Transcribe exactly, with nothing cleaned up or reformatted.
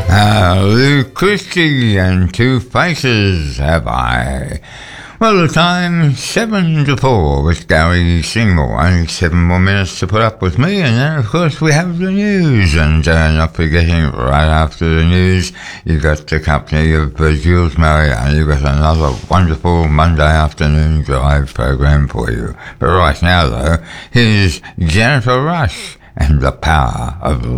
Uh, Luke Christie and Two Faces have I. Well, the time seven to four with Gary Seymour. Only seven more minutes to put up with me, and then of course we have the news. And uh, not forgetting, right after the news, you got the company of uh, Jules Murray, and you got another wonderful Monday afternoon drive program for you. But right now, though, here's Jennifer Rush and The Power of